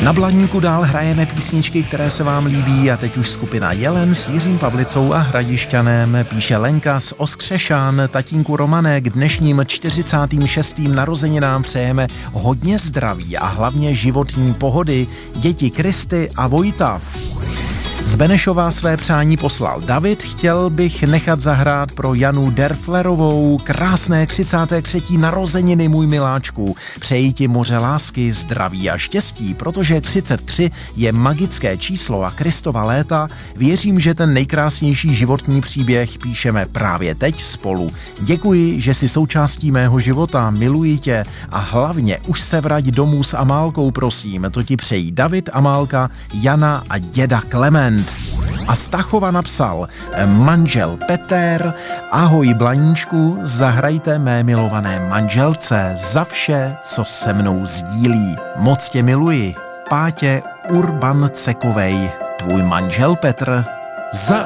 Na Blaníku dál hrajeme písničky, které se vám líbí a teď už skupina Jelen s Jiřím Pavlicou a Hradišťanem. Píše Lenka z Oskřešan: tatínku Romane, k dnešním 46. narozeninám přejeme hodně zdraví a hlavně životní pohody, děti Kristy a Vojta. Z Benešova své přání poslal David: chtěl bych nechat zahrát pro Janu Derflerovou krásné 33. narozeniny, můj miláčku. Přeji ti moře lásky, zdraví a štěstí, protože 33 je magické číslo a Kristova léta. Věřím, že ten nejkrásnější životní příběh píšeme právě teď spolu. Děkuji, že jsi součástí mého života, miluji tě a hlavně už se vrať domů s Amálkou, prosím. To ti přejí David, Amálka, Jana a děda Klement. A Stachova napsal: manžel Peter, ahoj Blaníčku, zahrajte mé milované manželce za vše, co se mnou sdílí. Moc tě miluji. Pátě Urban Cekovej, tvůj manžel Petr.